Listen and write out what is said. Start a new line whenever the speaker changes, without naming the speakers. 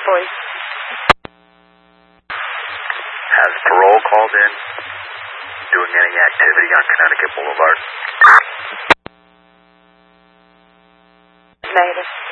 Police.
Has parole called in? Doing any activity on Connecticut Boulevard?
Negative.